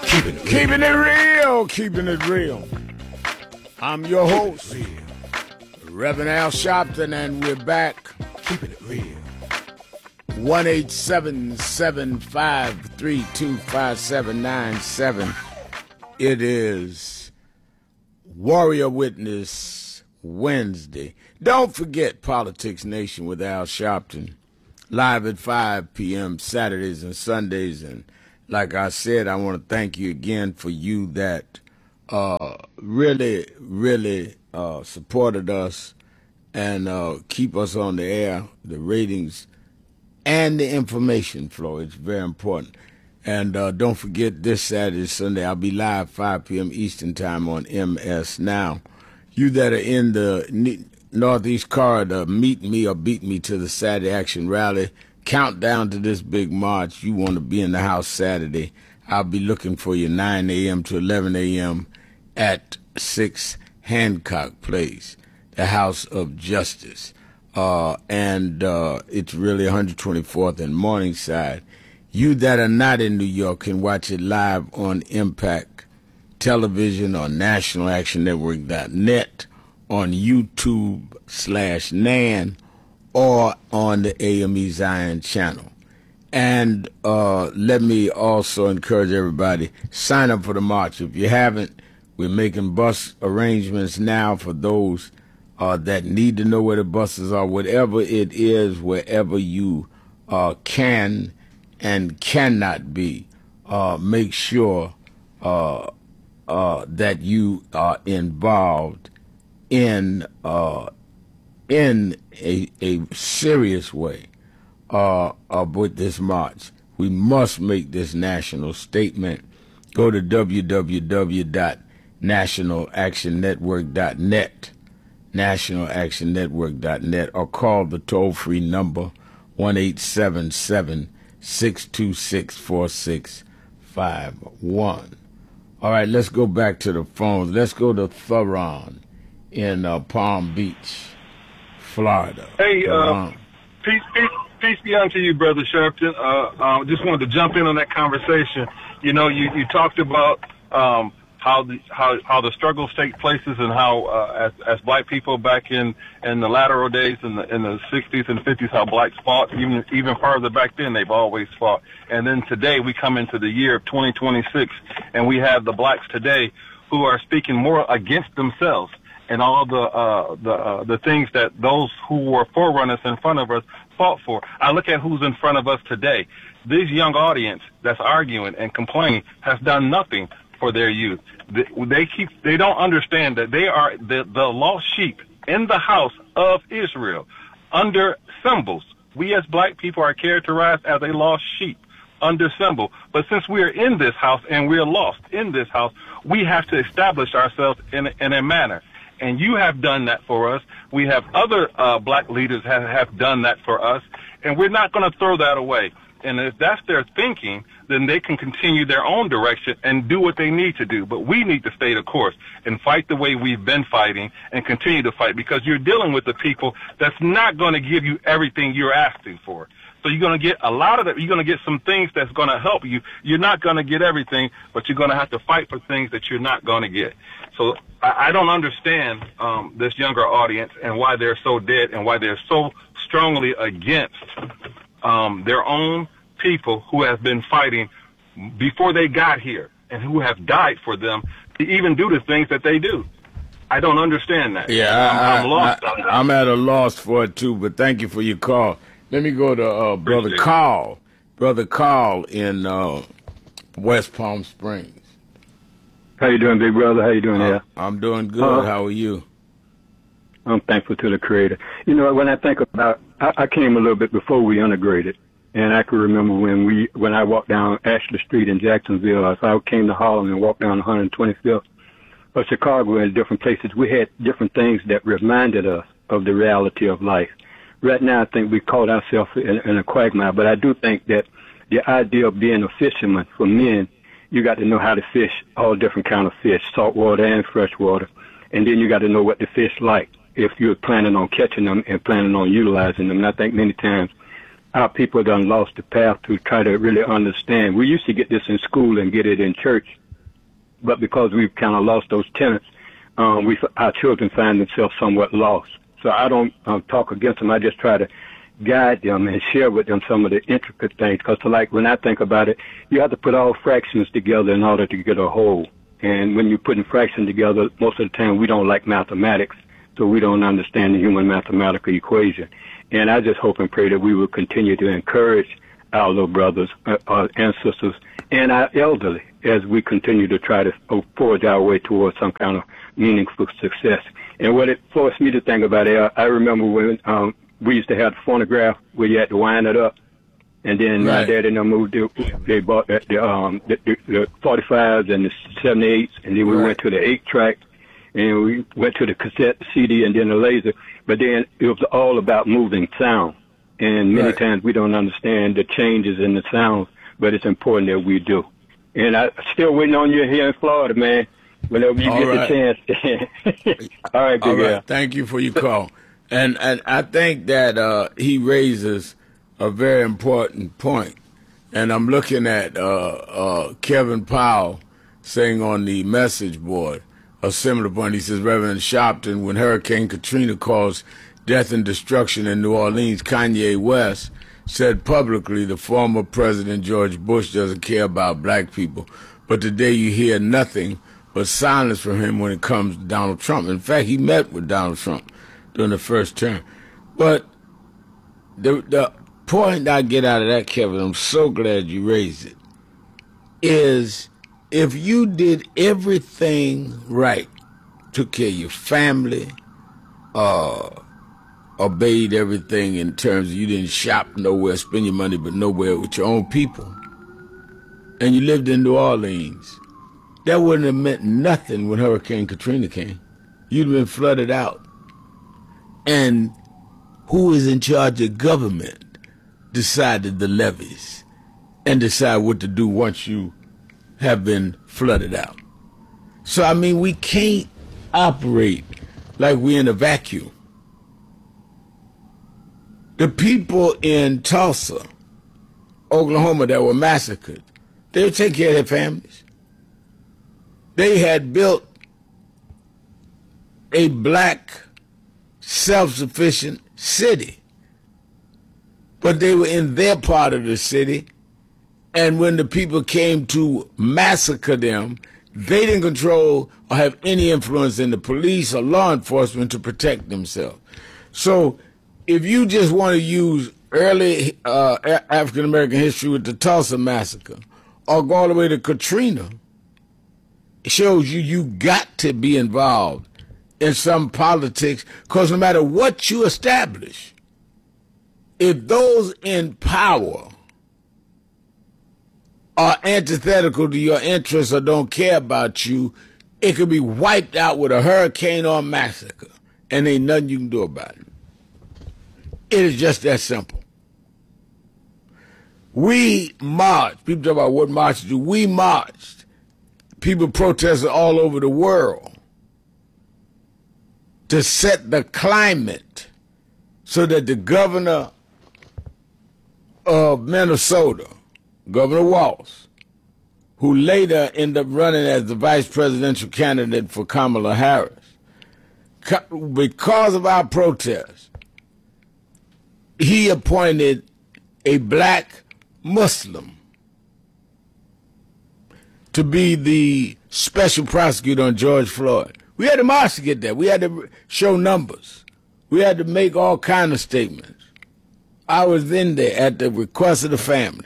Keeping it real, keeping it real. I'm your host, Reverend Al Sharpton, and we're back. Keeping it real. 1-877-532-5797. It is Warrior Witness Wednesday. Don't forget Politics Nation with Al Sharpton, live at 5 p.m. Saturdays and Sundays. And like I said, I want to thank you again for you that really supported us and keep us on the air, the ratings, and the information flow. It's very important. And don't forget, this Saturday, Sunday, I'll be live 5 p.m. Eastern Time on MS Now. You that are in the Northeast Corridor, meet me or beat me to the Saturday Action Rally. Countdown to this big march. You want to be in the house Saturday. I'll be looking for you 9 a.m. to 11 a.m. at 6 Hancock Place, the House of Justice. And it's really 124th and Morningside. You that are not in New York can watch it live on Impact Television or NationalActionNetwork.net, on YouTube/NAN, or on the AME Zion channel. And let me also encourage everybody, sign up for the march. If you haven't, we're making bus arrangements now for those that need to know where the buses are. Whatever it is, wherever you can and cannot be, make sure that you are involved in a serious way with this march. We must make this national statement. Go to www.nationalactionnetwork.net, nationalactionnetwork.net, or call the toll-free number 1-877-626-4651. All right, let's go back to the phones. Let's go to Theron in Palm Beach, Florida. Hey, peace be unto you, Brother Sharpton. Just wanted to jump in on that conversation. You know, you talked about how the struggles take places, and how as black people back in the lateral days in the 60s and 50s, how blacks fought. Even farther back then, they've always fought. And then today we come into the year of 2026, and we have the blacks today who are speaking more against themselves and all the things that those who were forerunners in front of us fought for. I look at who's in front of us today. This young audience that's arguing and complaining has done nothing for their youth. They don't understand that they are the lost sheep in the house of Israel under symbols. We as black people are characterized as a lost sheep under symbol. But since we are in this house and we are lost in this house, we have to establish ourselves in a manner. And you have done that for us. We have other black leaders have done that for us, and we're not going to throw that away. And if that's their thinking, then they can continue their own direction and do what they need to do. But we need to stay the course and fight the way we've been fighting and continue to fight, because you're dealing with the people that's not going to give you everything you're asking for. So you're going to get a lot of that. You're going to get some things that's going to help you. You're not going to get everything, but you're going to have to fight for things that you're not going to get. So I don't understand this younger audience and why they're so dead and why they're so strongly against their own people who have been fighting before they got here and who have died for them to even do the things that they do. I don't understand that. Yeah, I'm lost. I'm at a loss for it too, but thank you for your call. Let me go to Brother Carl. Brother Carl in West Palm Springs. How you doing, big brother? How you doing there? I'm doing good. How are you? I'm thankful to the Creator. You know, when I think about, I came a little bit before we integrated, and I can remember when I walked down Ashley Street in Jacksonville. So I came to Harlem and walked down 125th or Chicago and different places. We had different things that reminded us of the reality of life. Right now, I think we caught ourselves in a quagmire, but I do think that the idea of being a fisherman for men, you got to know how to fish all different kind of fish, saltwater and freshwater, and then you got to know what the fish like if you're planning on catching them and planning on utilizing them. And I think many times our people done lost the path to try to really understand. We used to get this in school and get it in church, but because we've kind of lost those tenets, our children find themselves somewhat lost. So I don't talk against them. I just try to guide them and share with them some of the intricate things. Because like when I think about it, you have to put all fractions together in order to get a whole. And when you're putting fractions together, most of the time we don't like mathematics, so we don't understand the human mathematical equation. And I just hope and pray that we will continue to encourage our little brothers and sisters and our elderly as we continue to try to forge our way towards some kind of meaningful success. And what it forced me to think about it, I remember when we used to have the phonograph where you had to wind it up. And then my daddy and them moved, they bought the 45s and the 78s, and then we went to the 8-track, and we went to the cassette, the CD, and then the laser. But then it was all about moving sound. And many times we don't understand the changes in the sounds, but it's important that we do. And I'm still waiting on you here in Florida, man, whenever you get the chance. All right, big guy. Thank you for your call. And I think that he raises a very important point. And I'm looking at Kevin Powell saying on the message board a similar point. He says, Reverend Sharpton, when Hurricane Katrina caused death and destruction in New Orleans, Kanye West said publicly the former President George Bush doesn't care about black people. But today you hear nothing but silence from him when it comes to Donald Trump. In fact, he met with Donald Trump during the first term. But the point I get out of that, Kevin, I'm so glad you raised it, is if you did everything right, took care of your family, obeyed everything in terms of you didn't shop nowhere, spend your money but nowhere with your own people, and you lived in New Orleans, that wouldn't have meant nothing when Hurricane Katrina came. You'd have been flooded out. And who is in charge of government decided the levees and decide what to do once you have been flooded out. So, I mean, we can't operate like we're in a vacuum. The people in Tulsa, Oklahoma, that were massacred, they would take care of their families. They had built a black, self-sufficient city, but they were in their part of the city, and when the people came to massacre them, they didn't control or have any influence in the police or law enforcement to protect themselves. So if you just want to use early African-American history with the Tulsa massacre or go all the way to Katrina, it shows you got to be involved in some politics, because no matter what you establish, if those in power are antithetical to your interests or don't care about you, it could be wiped out with a hurricane or a massacre, and ain't nothing you can do about it. It is just that simple. We marched. People talk about what marches do. We marched. People protested all over the world to set the climate so that the governor of Minnesota, Governor Walz, who later ended up running as the vice presidential candidate for Kamala Harris, because of our protests, he appointed a black Muslim to be the special prosecutor on George Floyd. We had to march to get that. We had to show numbers. We had to make all kinds of statements. I was in there at the request of the family.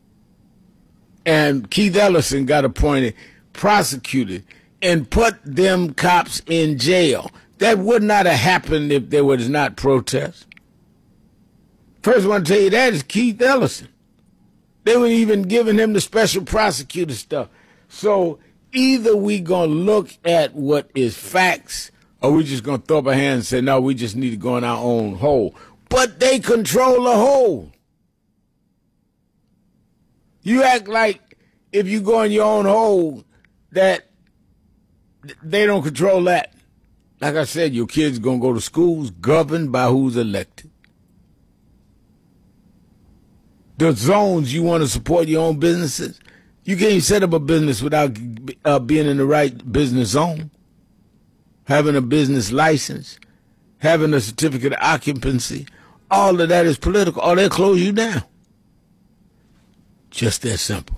And Keith Ellison got appointed prosecutor and put them cops in jail. That would not have happened if there was not protest. First one to tell you that is Keith Ellison. They were even giving him the special prosecutor stuff. So either we going to look at what is facts, or we just going to throw up our hands and say, no, we just need to go in our own hole. But they control the hole. You act like if you go in your own hole that they don't control that. Like I said, your kids going to go to schools governed by who's elected. the zones you want to support your own businesses. You can't set up a business without being in the right business zone, having a business license, having a certificate of occupancy. All of that is political, or they'll close you down. Just that simple.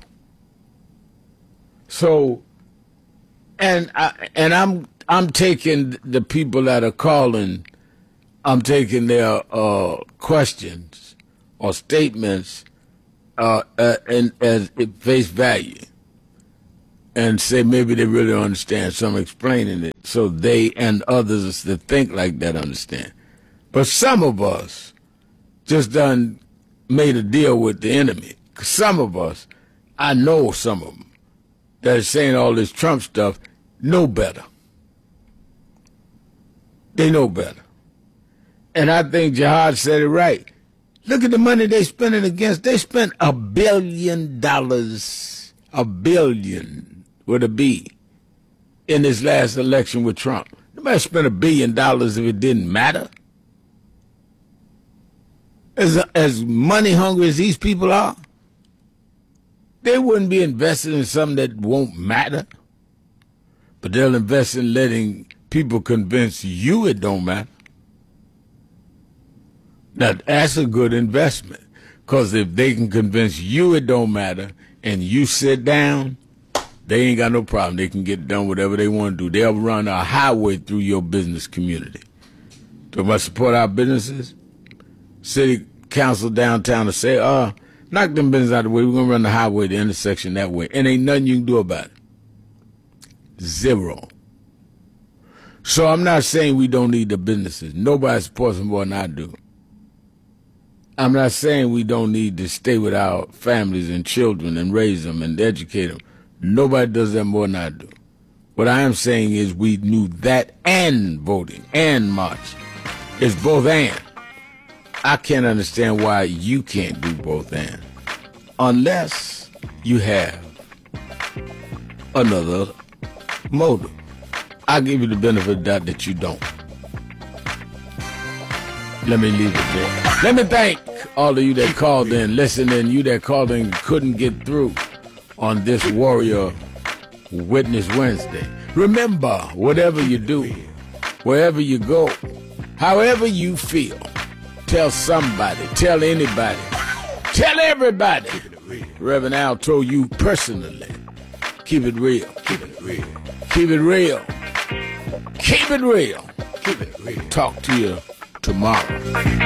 So, and I'm taking the people that are calling, I'm taking their questions or statements and as face value, and say maybe they really don't understand, so I'm explaining it so they and others that think like that understand. But some of us just done made a deal with the enemy. Some of us, I know some of them, that are saying all this Trump stuff, know better. They know better. And I think Jihad said it right. Look at the money they spending against. They spent $1 billion, $1 billion with a B, in this last election with Trump. Nobody spent $1 billion if it didn't matter. As money hungry as these people are, they wouldn't be invested in something that won't matter. But they'll invest in letting people convince you it don't matter. Now, that's a good investment, because if they can convince you it don't matter and you sit down, they ain't got no problem. They can get done whatever they want to do. They'll run a highway through your business community. So if I support our businesses, city council downtown to say, knock them businesses out of the way. We're going to run the highway, the intersection that way. And ain't nothing you can do about it. Zero. So I'm not saying we don't need the businesses. Nobody supports them more than I do. I'm not saying we don't need to stay with our families and children and raise them and educate them. Nobody does that more than I do. What I am saying is we knew that and voting and marching. It's both and. I can't understand why you can't do both and. Unless you have another motive. I'll give you the benefit of the doubt that you don't. Let me leave it there. Let me thank all of you that called in, listened in, you that called in couldn't get through on this Warrior Witness Wednesday. Remember, whatever you do, wherever you go, however you feel, tell somebody, tell anybody, tell everybody. Reverend Al told you personally, keep it real. Keep it real. Keep it real. Keep it real. Keep it real. Talk to you tomorrow.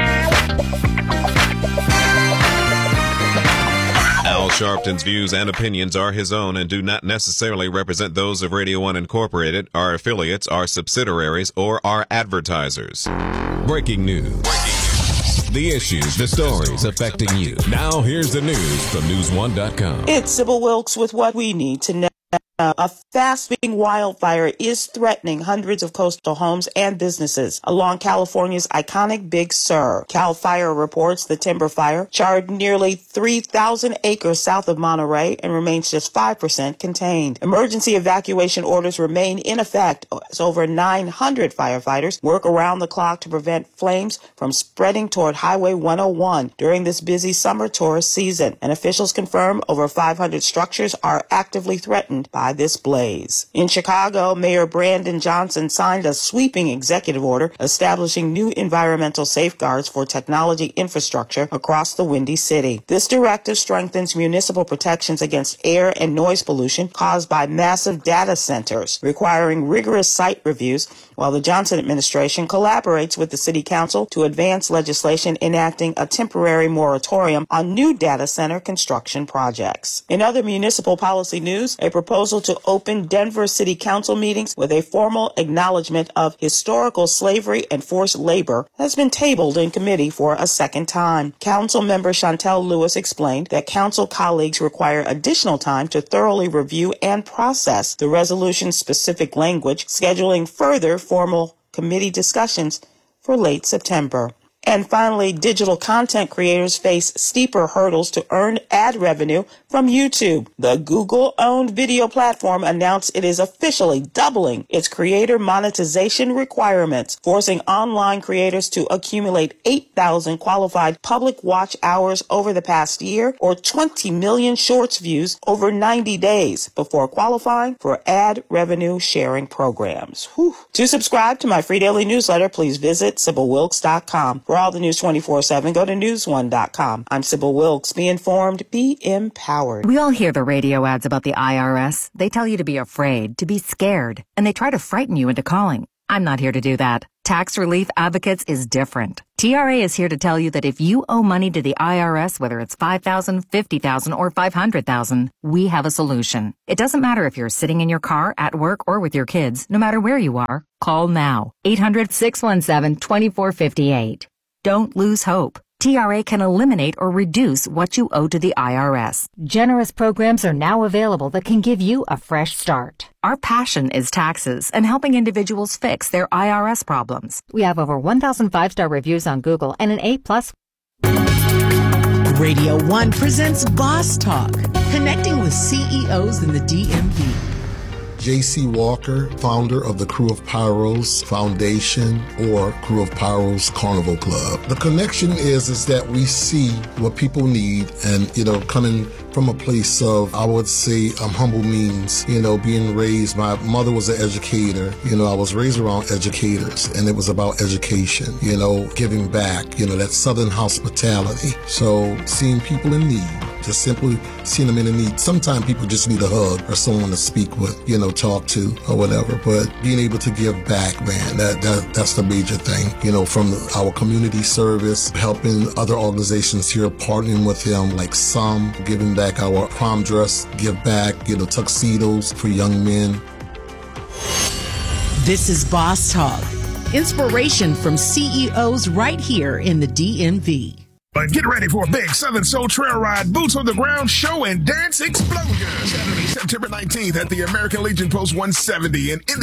Al Sharpton's views and opinions are his own and do not necessarily represent those of Radio 1 Incorporated, our affiliates, our subsidiaries, or our advertisers. Breaking news. The issues, the stories affecting you. Now here's the news from News1.com. It's Sybil Wilkes with what we need to know. A fast-moving wildfire is threatening hundreds of coastal homes and businesses along California's iconic Big Sur. Cal Fire reports the timber fire charred nearly 3,000 acres south of Monterey and remains just 5% contained. Emergency evacuation orders remain in effect as over 900 firefighters work around the clock to prevent flames from spreading toward Highway 101 during this busy summer tourist season. And officials confirm over 500 structures are actively threatened by this blaze. In Chicago, Mayor Brandon Johnson signed a sweeping executive order establishing new environmental safeguards for technology infrastructure across the Windy City. This directive strengthens municipal protections against air and noise pollution caused by massive data centers, requiring rigorous site reviews, while the Johnson administration collaborates with the City Council to advance legislation enacting a temporary moratorium on new data center construction projects. In other municipal policy news, a proposal to open Denver City Council meetings with a formal acknowledgement of historical slavery and forced labor has been tabled in committee for a second time. Council member Chantel Lewis explained that council colleagues require additional time to thoroughly review and process the resolution's specific language, scheduling further formal committee discussions for late September. And finally, digital content creators face steeper hurdles to earn ad revenue from YouTube. The Google-owned video platform announced it is officially doubling its creator monetization requirements, forcing online creators to accumulate 8,000 qualified public watch hours over the past year, or 20 million shorts views over 90 days before qualifying for ad revenue sharing programs. Whew. To subscribe to my free daily newsletter, please visit SybylWilkes.com. For all the news 24/7, go to newsone.com. I'm Sybil Wilkes. Be informed, be empowered. We all hear the radio ads about the IRS. They tell you to be afraid, to be scared, and they try to frighten you into calling. I'm not here to do that. Tax Relief Advocates is different. TRA is here to tell you that if you owe money to the IRS, whether it's $5,000, $50,000, or $500,000, we have a solution. It doesn't matter if you're sitting in your car, at work, or with your kids. No matter where you are, call now. 800-617-2458. Don't lose hope. TRA can eliminate or reduce what you owe to the IRS. Generous programs are now available that can give you a fresh start. Our passion is taxes and helping individuals fix their IRS problems. We have over 1,000 five-star reviews on Google and an A+. Radio 1 presents Boss Talk, connecting with CEOs in the DMV. J.C. Walker, founder of the Crew of Pyros Foundation or Crew of Pyros Carnival Club. The connection is that we see what people need and, coming from a place of, I would say, humble means, being raised. My mother was an educator. I was raised around educators, and it was about education, giving back, that Southern hospitality. So seeing people in need, just simply seeing them in need. Sometimes people just need a hug or someone to speak with, talk to or whatever. But being able to give back, man, that's the major thing, from our community service, helping other organizations here, partnering with them, like some, giving back our prom dress, give back, tuxedos for young men. This is Boss Talk, inspiration from CEOs right here in the DMV. But get ready for a big Southern Soul Trail Ride, Boots on the Ground show and dance explosion. Saturday, September 19th at the American Legion Post 170 in